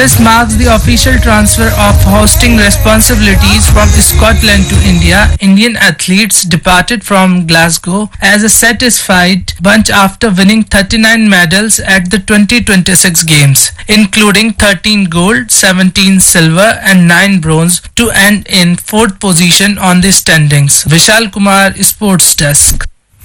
This marks the official transfer of hosting responsibilities from Scotland to India. Indian athletes departed from Glasgow as a satisfied bunch after winning 39 medals at the 2026 Games, including 13 gold, 17 silver and 9 bronze to end in 4th position on the standings. Vishal Kumar, Sports Desk.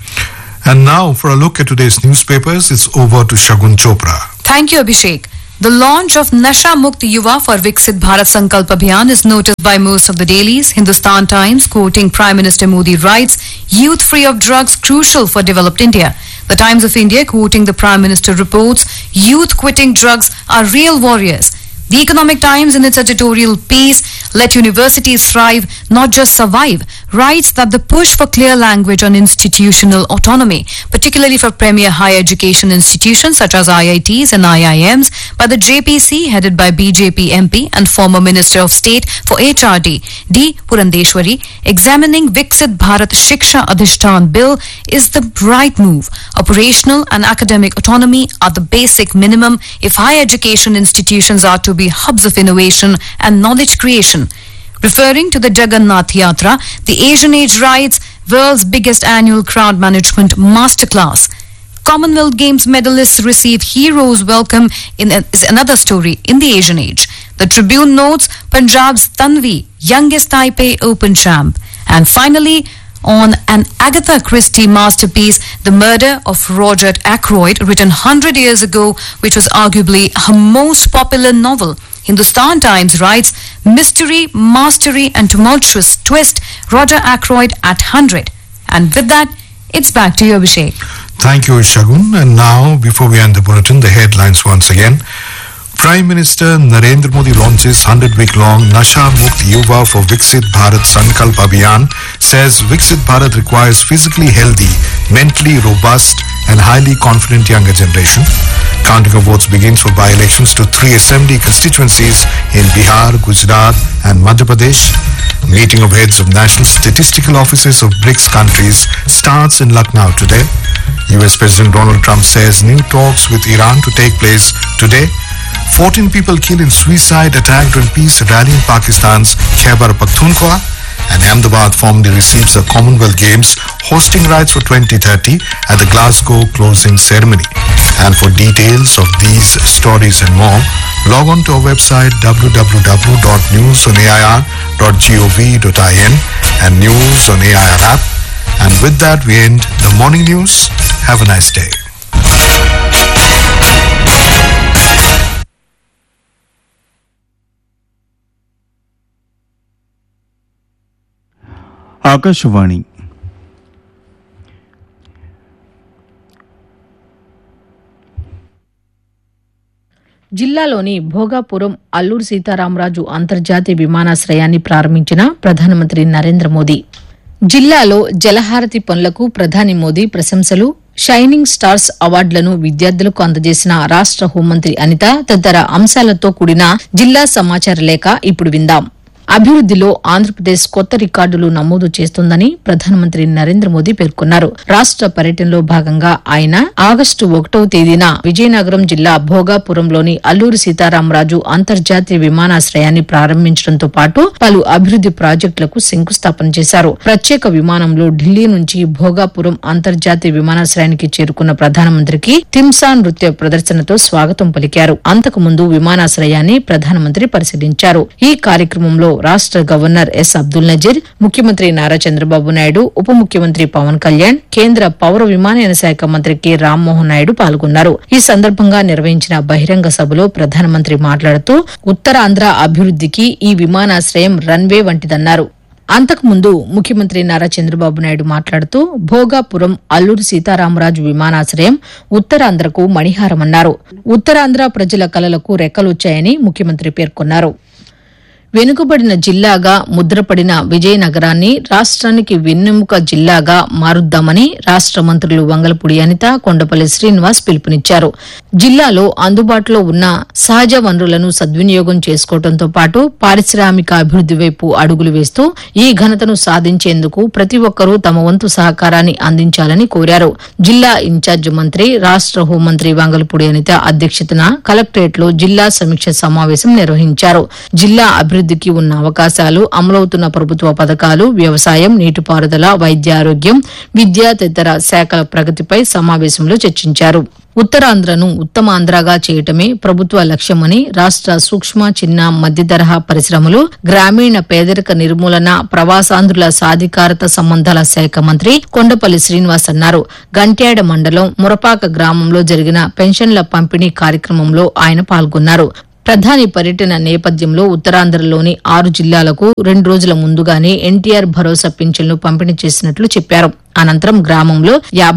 And now for a look at today's newspapers, it's over to Shagun Chopra. Thank you, Abhishek. The launch of Nasha Mukt Yuva for Viksit Bharat Sankalp Abhiyan is noticed by most of the dailies. Hindustan Times, quoting Prime Minister Modi, writes, "Youth free of drugs crucial for developed India." The Times of India, quoting the Prime Minister, reports, "Youth quitting drugs are real warriors." The Economic Times, in its editorial piece, "Let universities thrive, not just survive," writes that the push for clear language on institutional autonomy, particularly for premier higher education institutions such as IITs and IIMs, by the JPC, headed by BJP MP and former Minister of State for HRD, D. Purandeshwari, examining Viksit Bharat Shiksha Adhishtan Bill, is the right move. Operational and academic autonomy are the basic minimum if higher education institutions are to be hubs of innovation and knowledge creation. Referring to the Jagannath Yatra, the Asian Age writes, "World's biggest annual crowd management masterclass." Commonwealth Games medalists receive heroes' welcome is another story in the Asian Age. The Tribune notes Punjab's Tanvi, youngest Taipei Open champ. And finally, on an Agatha Christie masterpiece, The Murder of Roger Ackroyd, written 100 years ago, which was arguably her most popular novel. Hindustan Times writes, "Mystery, mastery and tumultuous twist, Roger Ackroyd at 100. And with that, it's back to you, Abhishek. Thank you, Shagun. And now, before we end the bulletin, the headlines once again. Prime Minister Narendra Modi launches 100-week-long Nasha Mukt Yuva for Viksit Bharat Sankalp Abhiyan, says Viksit Bharat requires physically healthy, mentally robust and highly confident younger generation. Counting of votes begins for by-elections to 3 assembly constituencies in Bihar, Gujarat and Madhya Pradesh. Meeting of heads of national statistical offices of BRICS countries starts in Lucknow today. US President Donald Trump says new talks with Iran to take place today. 14 people killed in suicide attack during peace rally in Pakistan's Khyber Pakhtunkhwa. And Ahmedabad formally receives the Commonwealth Games hosting rights for 2030 at the Glasgow closing ceremony. And for details of these stories and more, log on to our website www.newsonair.gov.in and News on AIR app. And with that, we end the morning news. Have a nice day. Akashvani జిల్లాలోని భోగాపురం అల్లూరు సీతారామరాజు అంతర్జాతీయ విమానాశ్రయాన్ని ప్రారంభించిన ప్రధానమంత్రి నరేంద్ర మోదీ. జిల్లాలో జలహారతి పనులకు ప్రధాని మోదీ ప్రశంసలు, shining stars అవార్డులను విద్యార్థులకు అందజేసిన రాష్ట్ర హోంమంత్రి అనిత తదితర అంశాలతో కూడిన జిల్లా సమాచార లేఖ ఇప్పుడు విందాం. అభివృద్దిలో ఆంధ్రప్రదేశ్ కొత్త రికార్డులు నమోదు చేస్తోందని ప్రధానమంత్రి నరేంద్ర మోదీ పేర్కొన్నారు. రాష్ట పర్యటనలో భాగంగా ఆయన ఆగస్టు 1వ తేదీన విజయనగరం జిల్లా భోగాపురంలోని అల్లూరి సీతారామరాజు అంతర్జాతీయ విమానాశ్రయాన్ని ప్రారంభించడంతో పాటు పలు అభివృద్ది ప్రాజెక్టులకు శంకుస్థాపన చేశారు. ప్రత్యేక విమానంలో ఢిల్లీ నుంచి భోగాపురం అంతర్జాతీయ విమానాశ్రయానికి చేరుకున్న ప్రధానమంత్రికి తింసా నృత్య ప్రదర్శనతో స్వాగతం పలికారు. అంతకుముందు విమానాశ్రయాన్ని ప్రధానమంత్రి పరిశీలించారు. ఈ కార్యక్రమంలో రాష్ట్ర గవర్నర్ ఎస్ అబ్దుల్ నజీర్, ముఖ్యమంత్రి నారా చంద్రబాబు నాయుడు, ఉప ముఖ్యమంత్రి పవన్ కళ్యాణ్, కేంద్ర పౌర విమానయాన శాఖ మంత్రి కె రామ్మోహన్ నాయుడు పాల్గొన్నారు. ఈ సందర్భంగా నిర్వహించిన బహిరంగ సభలో ప్రధానమంత్రి మాట్లాడుతూ ఉత్తరాంధ్ర అభివృద్దికి ఈ విమానాశ్రయం రన్వే వంటిదన్నారు. అంతకుముందు ముఖ్యమంత్రి నారా చంద్రబాబు నాయుడు మాట్లాడుతూ భోగాపురం అల్లూరి సీతారామరాజు విమానాశ్రయం ఉత్తరాంధ్రకు మణిహారమన్నారు. ఉత్తరాంధ్ర ప్రజల కలలకు రెక్కలొచ్చాయని ముఖ్యమంత్రి పేర్కొన్నారు. వెనుకబడిన జిల్లాగా ముద్రపడిన విజయనగరాన్ని రాష్ట్రానికి వెన్నెముక జిల్లాగా మారుద్దామని రాష్ట్ర మంత్రులు వంగలపూడి అనిత, కొండపల్లి శ్రీనివాస్ పిలుపునిచ్చారు. జిల్లాలో అందుబాటులో ఉన్న సహజ వనరులను సద్వినియోగం చేసుకోవడంతో పాటు పారిశ్రామిక అభివృద్ది వైపు అడుగులు వేస్తూ ఈ ఘనతను సాధించేందుకు ప్రతి ఒక్కరూ తమ వంతు సహకారాన్ని అందించాలని కోరారు. జిల్లా ఇన్ఛార్జి మంత్రి, రాష్ట్ర హోంమంత్రి వంగలపూడి అనిత అధ్యక్షతన కలెక్టరేట్లో జిల్లా సమీక్ష సమావేశం నిర్వహించారు. జిల్లా అభివృద్దికి ఉన్న అవకాశాలు, అమలవుతున్న ప్రభుత్వ పథకాలు, వ్యవసాయం, నీటిపారుదల, వైద్య ఆరోగ్యం, విద్య తదితర శాఖల ప్రగతిపై సమావేశంలో చర్చించారు. ఉత్తరాంధ్రను ఉత్తమాంధ్రగా చేయటమే ప్రభుత్వ లక్ష్యమని రాష్ట్ర సూక్ష్మ, చిన్న, మధ్య తరహా పరిశ్రమలు, గ్రామీణ పేదరిక నిర్మూలన, ప్రవాసాంధ్రుల సాధికారత సంబంధాల శాఖ మంత్రి కొండపల్లి శ్రీనివాస్ అన్నారు. గంట్యాడ మండలం మురపాక గ్రామంలో జరిగిన పెన్షన్ల పంపిణీ కార్యక్రమంలో ఆయన పాల్గొన్నారు. ప్రధాని పర్యటన నేపథ్యంలో ఉత్తరాంధ్రలోని 6 జిల్లాలకు 2 రోజుల ముందుగానే ఎన్టీఆర్ భరోసా పింఛన్లు పంపిణీ చేసినట్లు చెప్పారు. అనంతరం గ్రామంలో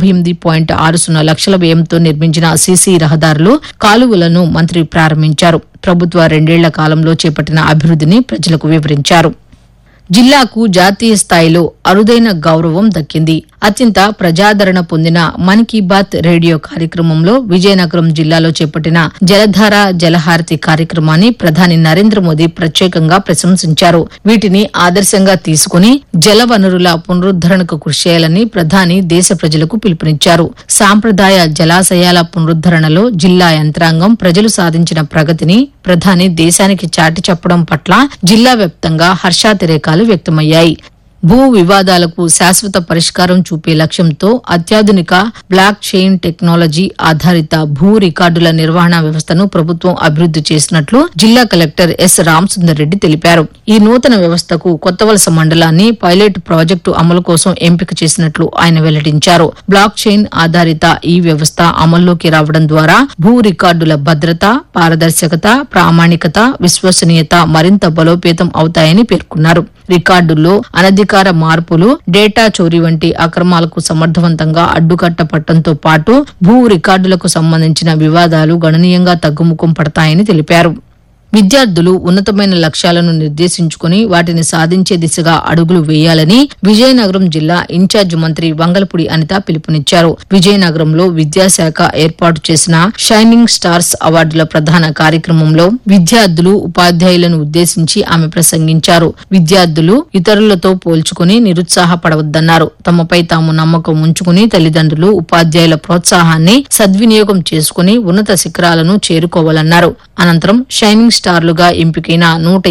58.60 లక్షల వ్యయంతో నిర్మించిన సీసీ రహదారులు, కాలువలను మంత్రి ప్రారంభించారు. ప్రభుత్వ 2 ఏళ్ల కాలంలో చేపట్టిన అభివృద్దిని ప్రజలకు వివరించారు. జిల్లాకు జాతీయ స్థాయిలో అరుదైన గౌరవం దక్కింది. అత్యంత ప్రజాదరణ పొందిన మన్ కీ బాత్ రేడియో కార్యక్రమంలో విజయనగరం జిల్లాలో చేపట్టిన జలధార, జలహారతి కార్యక్రమాన్ని ప్రధాని నరేంద్ర మోదీ ప్రత్యేకంగా ప్రశంసించారు. వీటిని ఆదర్శంగా తీసుకుని జల వనరుల పునరుద్దరణకు కృషి చేయాలని ప్రధాని దేశ ప్రజలకు పిలుపునిచ్చారు. సాంప్రదాయ జలాశయాల పునరుద్దరణలో జిల్లా యంత్రాంగం, ప్రజలు సాధించిన ప్రగతిని ప్రధాని దేశానికి చాటి చెప్పడం పట్ల జిల్లా వ్యాప్తంగా హర్షాతిరేకాలు వ్యక్తమయ్యాయి. భూ వివాదాలకు శాశ్వత పరిష్కారం చూపే లక్ష్యంతో అత్యాధునిక బ్లాక్ చైన్ టెక్నాలజీ ఆధారిత భూ రికార్డుల నిర్వహణ వ్యవస్థను ప్రభుత్వం అభివృద్ది చేసినట్లు జిల్లా కలెక్టర్ ఎస్ రామసుందర్ రెడ్డి తెలిపారు. ఈ నూతన వ్యవస్థకు కొత్తవలస మండలాన్ని పైలట్ ప్రాజెక్టు అమలు కోసం ఎంపిక చేసినట్లు ఆయన వెల్లడించారు. బ్లాక్ చైన్ ఆధారిత ఈ వ్యవస్థ అమల్లోకి రావడం ద్వారా భూ రికార్డుల భద్రత, పారదర్శకత, ప్రామాణికత, విశ్వసనీయత మరింత బలోపేతం అవుతాయని పేర్కొన్నారు. రికార్డుల్లో అనధికార మార్పులు, డేటా చోరీ వంటి అక్రమాలకు సమర్థవంతంగా అడ్డుకట్టపట్టడంతో పాటు భూ రికార్డులకు సంబంధించిన వివాదాలు గణనీయంగా తగ్గుముఖం పడతాయని తెలిపారు. విద్యార్థులు ఉన్నతమైన లక్ష్యాలను నిర్దేశించుకుని వాటిని సాధించే దిశగా అడుగులు వేయాలని విజయనగరం జిల్లా ఇన్ఛార్జి మంత్రి వంగలపూడి అనిత పిలుపునిచ్చారు. విజయనగరంలో విద్యాశాఖ ఏర్పాటు చేసిన షైనింగ్ స్టార్స్ అవార్డుల ప్రధాన కార్యక్రమంలో విద్యార్థులు, ఉపాధ్యాయులను ఉద్దేశించి ఆమె ప్రసంగించారు. విద్యార్థులు ఇతరులతో పోల్చుకుని నిరుత్సాహపడవద్దన్నారు. తమపై తాము నమ్మకం ఉంచుకుని తల్లిదండ్రులు, ఉపాధ్యాయుల ప్రోత్సాహాన్ని సద్వినియోగం చేసుకుని ఉన్నత శిఖరాలను చేరుకోవాలన్నారు. అనంతరం షైనింగ్ స్టార్లుగా ఎంపికైన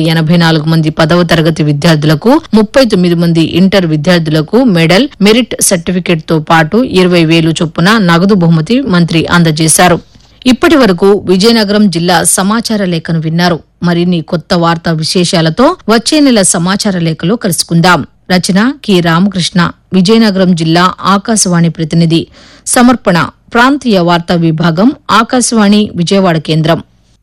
184 మంది 10వ తరగతి విద్యార్థులకు, 39 మంది ఇంటర్ విద్యార్థులకు మెడల్, మెరిట్ సర్టిఫికెట్ తో పాటు 20,000 చొప్పున నగదు బహుమతి మంత్రి అందజేశారు. ఇప్పటి వరకు విజయనగరం జిల్లా సమాచార లేఖను విన్నారు. మరిన్ని కొత్త వార్తా విశేషాలతో వచ్చే నెల సమాచార లేఖలో కలుసుకుందాం. రచన కె రామకృష్ణ, విజయనగరం జిల్లా ఆకాశవాణి ప్రతినిధి. సమర్పణ ప్రాంతీయ వార్తా విభాగం, ఆకాశవాణి విజయవాడ కేంద్రం.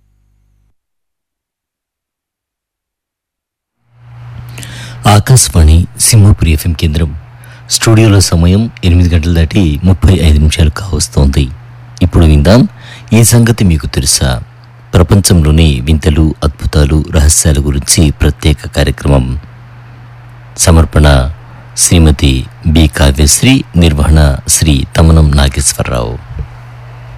ఆకాశవాణి సింహపురి ఎఫ్ఎం కేంద్రం. స్టూడియోలో సమయం 8 గంటలు దాటి 35 నిమిషాలు కావస్తోంది. ఇప్పుడు విందాం ఈ సంగతి మీకు తెలుసా, ప్రపంచంలోని వింతలు, అద్భుతాలు, రహస్యాల గురించి ప్రత్యేక కార్యక్రమం. సమర్పణ శ్రీమతి బి కావ్యశ్రీ, నిర్వహణ శ్రీ తమనం నాగేశ్వరరావు.